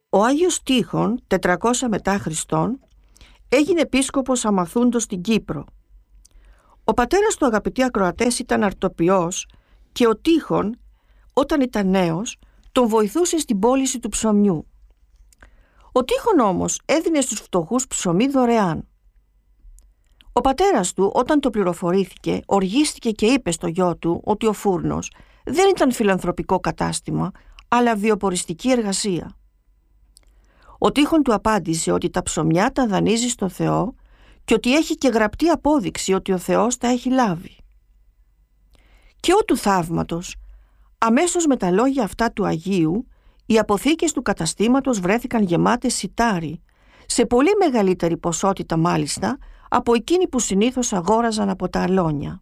Ο Άγιος Τύχων, 400 μετά Χριστόν, έγινε επίσκοπος Αμαθούντος στην Κύπρο. Ο πατέρας του, αγαπητοί ακροατές, ήταν αρτοποιός και ο Τύχων, όταν ήταν νέος, τον βοηθούσε στην πώληση του ψωμιού. Ο Τύχων όμως έδινε στους φτωχούς ψωμί δωρεάν. Ο πατέρας του, όταν το πληροφορήθηκε, οργίστηκε και είπε στο γιο του ότι ο φούρνος δεν ήταν φιλανθρωπικό κατάστημα, αλλά βιοποριστική εργασία. Ο Τύχων του απάντησε ότι τα ψωμιά τα δανείζει στον Θεό και ότι έχει και γραπτή απόδειξη ότι ο Θεός τα έχει λάβει. Και ό του θαύματος, αμέσως με τα λόγια αυτά του Αγίου, οι αποθήκες του καταστήματος βρέθηκαν γεμάτες σιτάρι, σε πολύ μεγαλύτερη ποσότητα μάλιστα από εκείνη που συνήθως αγόραζαν από τα αλόνια.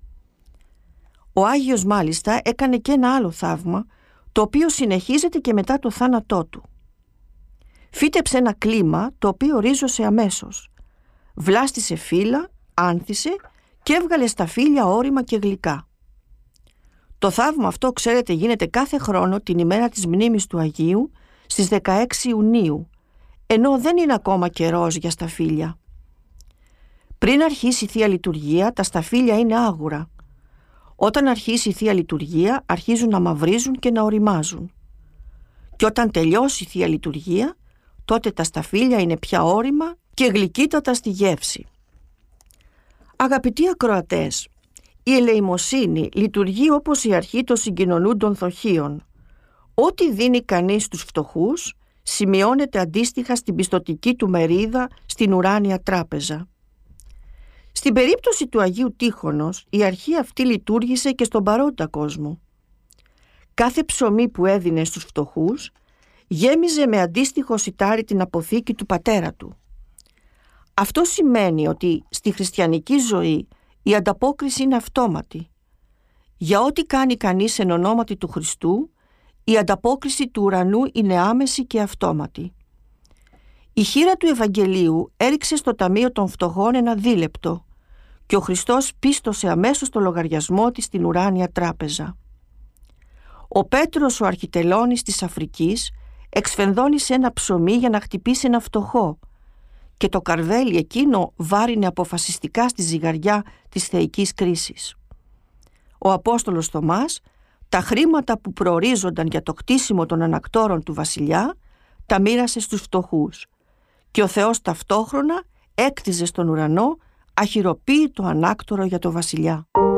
Ο Άγιος μάλιστα έκανε και ένα άλλο θαύμα, το οποίο συνεχίζεται και μετά το θάνατό του. Φύτεψε ένα κλίμα το οποίο ρίζωσε αμέσως. Βλάστησε φύλλα, άνθησε και έβγαλε στα φύλλα όρημα και γλυκά. Το θαύμα αυτό, ξέρετε, γίνεται κάθε χρόνο την ημέρα της μνήμης του Αγίου στις 16 Ιουνίου, ενώ δεν είναι ακόμα καιρός για σταφύλια. Πριν αρχίσει η Θεία Λειτουργία, τα σταφύλια είναι άγουρα. Όταν αρχίσει η Θεία Λειτουργία, αρχίζουν να μαυρίζουν και να ωριμάζουν. Και όταν τελειώσει η Θεία Λειτουργία, τότε τα σταφύλια είναι πια ώριμα και γλυκύτατα στη γεύση. Αγαπητοί ακροατές, η ελεημοσύνη λειτουργεί όπως η αρχή των συγκοινωνούντων δοχείων. Ό,τι δίνει κανείς στους φτωχούς, σημειώνεται αντίστοιχα στην πιστωτική του μερίδα στην ουράνια τράπεζα. Στην περίπτωση του Αγίου Τύχωνος, η αρχή αυτή λειτουργήσε και στον παρόντα κόσμο. Κάθε ψωμί που έδινε στους φτωχούς γέμιζε με αντίστοιχο σιτάρι την αποθήκη του πατέρα του. Αυτό σημαίνει ότι στη χριστιανική ζωή η ανταπόκριση είναι αυτόματη. Για ό,τι κάνει κανείς εν ονόματι του Χριστού, η ανταπόκριση του ουρανού είναι άμεση και αυτόματη. Η χείρα του Ευαγγελίου έριξε στο ταμείο των φτωχών ένα δίλεπτο και ο Χριστός πίστωσε αμέσως το λογαριασμό της στην ουράνια τράπεζα. Ο Πέτρος, ο αρχιτελώνης της Αφρικής, εξφενδώνησε ένα ψωμί για να χτυπήσει ένα φτωχό και το καρβέλι εκείνο βάρινε αποφασιστικά στη ζυγαριά της θεϊκής κρίσης. Ο Απόστολος Θωμάς τα χρήματα που προορίζονταν για το κτίσιμο των ανακτόρων του βασιλιά τα μοίρασε στους φτωχούς και ο Θεός ταυτόχρονα έκτιζε στον ουρανό αχυροποίητο ανάκτορο για το βασιλιά.